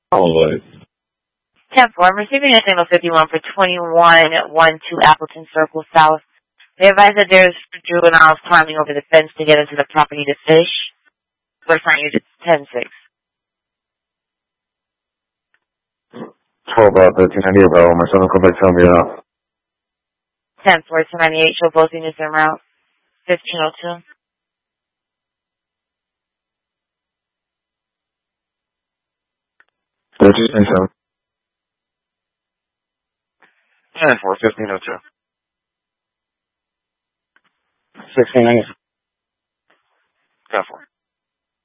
Always. 10-4. I'm receiving a signal 51 for 2112 Appleton Circle South. They advise that there's juveniles climbing over the fence to get into the property to fish. We're signing you to 10-6. 1398 Bravo, my son will come back tell me out. 10-4 to 98, show both units en route. 1502. What did you say, son? 10-4, 1502. 1690. 10-4.